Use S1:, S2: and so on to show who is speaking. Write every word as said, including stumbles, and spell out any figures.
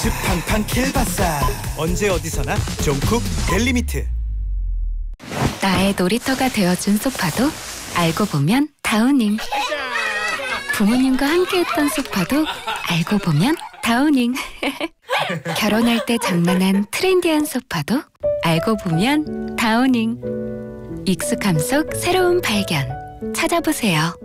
S1: 팡팡 킬바사 언제 어디서나 종쿡 델리미트.
S2: 나의 놀이터가 되어준 소파도 알고 보면 다우닝. 부모님과 함께했던 소파도 알고 보면 다우닝. 결혼할 때 장만한 트렌디한 소파도 알고 보면 다우닝. 익숙함 속 새로운 발견 찾아보세요.